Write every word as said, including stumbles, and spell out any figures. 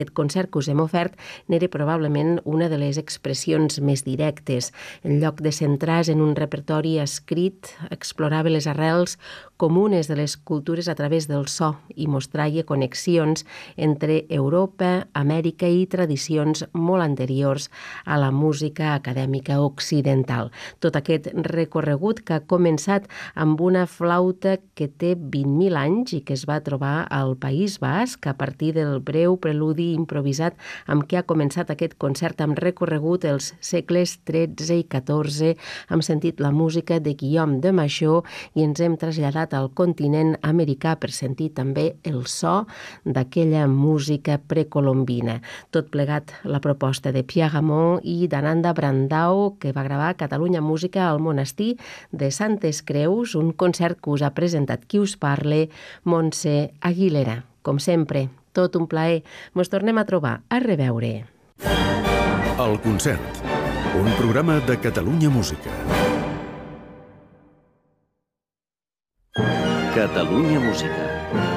Aquest concert que us hem ofert n'era probablement una de les expressions més directes. En lloc de centrar-se en un repertori escrit, explorava les arrels comunes de les cultures a través del so i mostrava connexions entre Europa, Amèrica i tradicions molt anteriors a la música acadèmica occidental. Tot aquest recorregut que ha començat amb una flauta que té vint mil anys i que es va trobar al País Basc a partir del breu preludi improvisat amb què ha començat aquest concert amb recorregut els segles tretze i catorze. Hem sentit la música de Guillaume de Machaut i ens hem traslladat al continent americà per sentir també el so d'aquella música precolombina. Tot plegat la proposta de Pierre Ramon i d'Ananda Brandao, que va gravar Catalunya Música al monestir de Santes Creus, un concert que us ha presentat qui us parle, Montse Aguilera. Com sempre, tot un plaer. Mos tornem a trobar. A reveure. El concert, un programa de Catalunya Música. Catalunya Música.